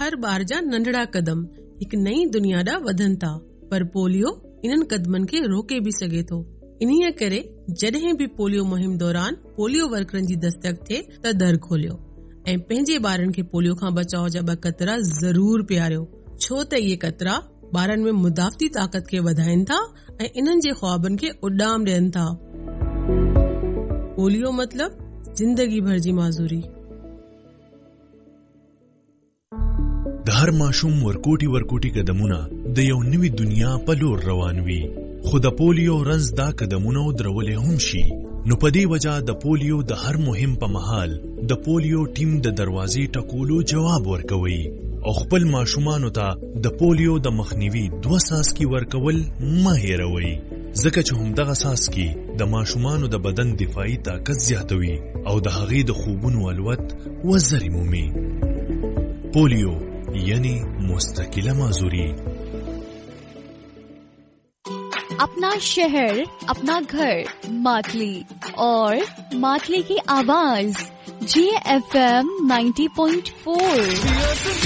हर बार जा नंढड़ा कदम एक नई दुनिया दा वधन था, पर पोलियो इन्हनि कदमनि खे रोके भी सघे थो। इन्हीअ करे जॾहिं भी पोलियो मुहिम दौरान पोलियो वर्करनि जी दस्तक थिए त दर खोलियो ऐं पंहिंजे ॿारनि खे पोलियो खां बचाव जा 2 कतरा ज़रूर पियारियो, छो त इहे कतरा ॿारनि में मुदाफ़ती ताक़त खे वधाइनि था ऐं इन्हनि जे ख्वाबनि खे उॾाम ॾियनि था। पोलियो मतलब जिंदगी भर जी माज़ूरी। د هر ماشوم ورکوټي قدمونه د یو نوې دنیا په لور روان وي، خو د پولیو رنځ دا قدمونه درولې هم شي. نو په دې وجه د پولیو د هر مهم په مهال د پولیو ټیم د دروازې ټکولو جواب ورکوي او خپل ماشومانو ته د پولیو د مخنیوي 2 څاڅکي ورکول مه هېروئ، ځکه چې همدغه څاڅکي د ماشومانو د بدن دفاعي طاقت زیاتوي او د هغې د خوبونو الوت وزرې مومي. پولیو یعنی مستقل معذوری. अपना शहर, अपना घर, मातली और मातली की आवाज GFM 90.4।